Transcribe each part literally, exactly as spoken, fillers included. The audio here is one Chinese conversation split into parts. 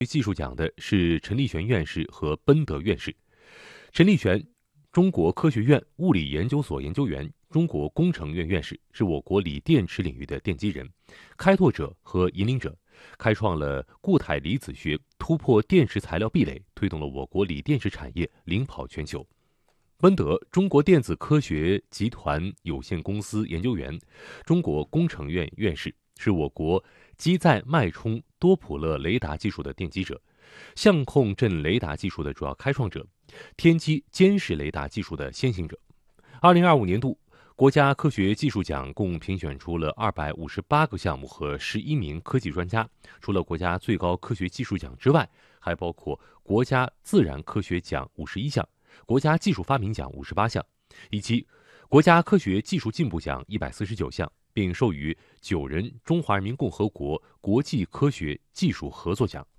技术奖的是陈立璇院士和奔德院士。陈立璇，中国科学院物理研究所研究员、中国工程院院士，是我国锂电池领域的奠基人、开拓者和引领者，开创了固态离子学，突破电池材料壁垒，推动了我国锂电池产业领跑全球。奔德，中国电子科学集团有限公司研究员，中国工程院院士，是我国机载脉冲多普勒雷达技术的奠基者，相控阵雷达技术的主要开创者，天基监视雷达技术的先行者。二零二五年度国家科学技术奖共评选出了二百五十八个项目和十一名科技专家，除了国家最高科学技术奖之外，还包括国家自然科学奖五十一项、国家技术发明奖五十八项，以及国家科学技术进步奖一百四十九项，并授予九人中华人民共和国国际科学技术合作奖。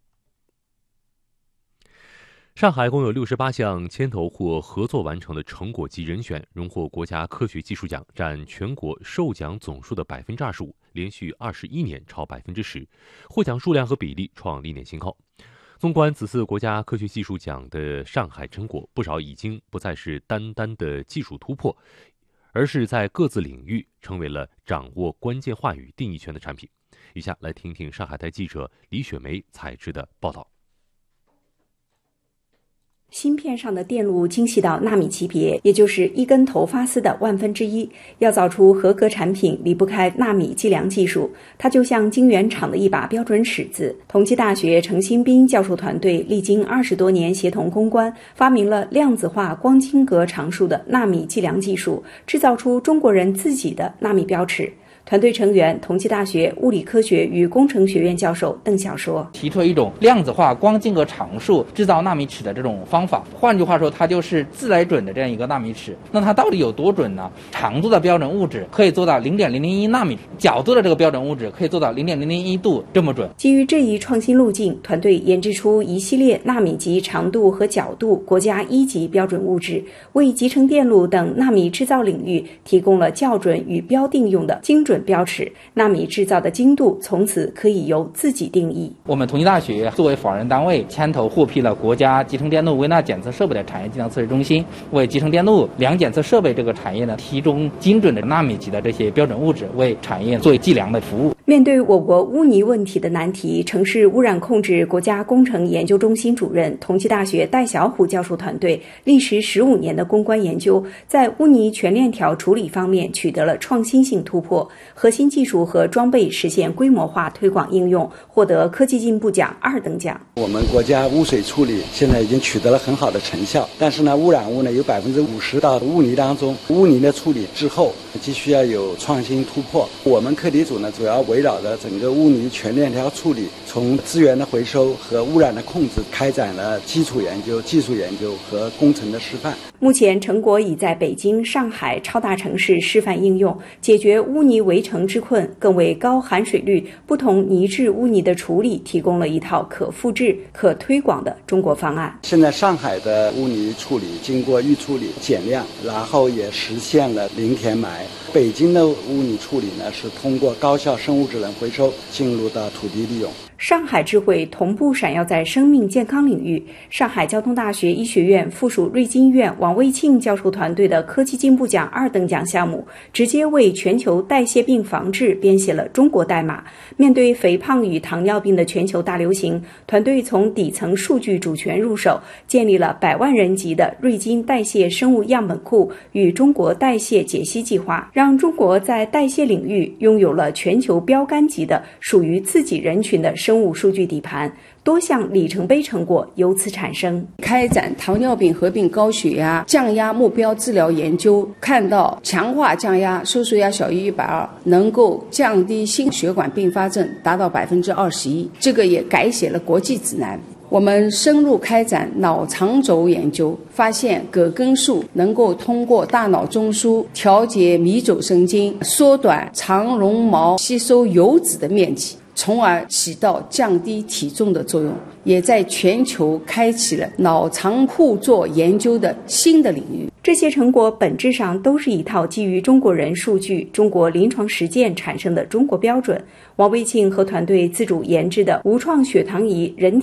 上海共有六十八项牵头或合作完成的成果及人选荣获国家科学技术奖，占全国授奖总数的百分之二十五，连续二十一年超百分之十，获奖数量和比例创历年新高。纵观此次国家科学技术奖的上海成果，不少已经不再是单单的技术突破，而是在各自领域成为了掌握关键话语定义权的产品。以下来听听上海台记者李雪梅采制的报道。 芯片上的电路精细到纳米级别，也就是一根头发丝的万分之一。要造出合格产品，离不开纳米计量技术，它就像晶圆厂的一把标准尺子。同济大学程新斌教授团队历经二十多年协同攻关，发明了量子化光晶格常数的纳米计量技术，制造出中国人自己的纳米标尺。团队成员同济大学物理科学与工程学院教授邓晓说， 提出了一种量子化光晶格常数制造纳米尺的这种方法，换句话说，它就是自来准的这样一个纳米尺。那它到底有多准呢？长度的标准物质可以做到 零点零零一纳米，角度的这个标准物质可以做到 零点零零一度这么准。 基于这一创新路径，团队研制出一系列纳米级长度和角度国家一级标准物质，为集成电路等纳米制造领域提供了校准与标定用的精准标尺。纳米制造的精度从此可以由自己定义。 我们同济大学作为法人单位，牵头获批了国家集成电路微纳检测设备的产业计量测试中心，为集成电路量检测设备这个产业呢提供精准的纳米级的这些标准物质，为产业做计量的服务。 面对我国污泥问题的难题，城市污染控制国家工程研究中心主任、同济大学戴小虎教授团队历时十五年的攻关研究，在污泥全链条处理方面取得了创新性突破，核心技术和装备实现规模化推广应用，获得科技进步奖二等奖。 我们国家污水处理现在已经取得了很好的成效，但是呢，污染物呢有百分之五十到污泥当中，污泥的处理之后，急需要有创新突破。我们课题组呢，主要围绕着整个污泥全链条处理，从资源的回收和污染的控制，开展了基础研究、技术研究和工程的示范。 目前成果已在北京、上海超大城市示范应用，解决污泥围城之困，更为高含水率不同泥质污泥的处理提供了一套可复制、可推广的中国方案。 现在上海的污泥处理经过预处理、减量，然后也实现了零填埋。北京的污泥处理呢，是通过高效生物质能回收进入到土地利用。 上海智慧同步闪耀在生命健康领域。上海交通大学医学院附属瑞金院王卫庆教授团队的科技进步奖二等奖项目，直接为全球代谢病防治编写了中国代码。面对肥胖与糖尿病的全球大流行，团队从底层数据主权入手，建立了百万人级的瑞金代谢生物样本库与中国代谢解析计划，让中国在代谢领域拥有了全球标杆级的属于自己人群的生物数据底盘，多项里程碑成果由此产生。 开展糖尿病合并高血压降压目标治疗研究，看到强化降压，收缩压小于一百二，能够降低心血管并发症达到百分之二十一，这个也改写了国际指南。我们深入开展脑肠轴研究，发现葛根素能够通过大脑中枢调节迷走神经，缩短肠绒毛吸收油脂的面积，从而起到降低体重的作用，也在全球开启了脑肠互作研究的新的领域。 这些成果本质上都是一套基于中国人数据、中国临床实践产生的中国标准。王卫庆和团队自主研制的无创血糖仪人体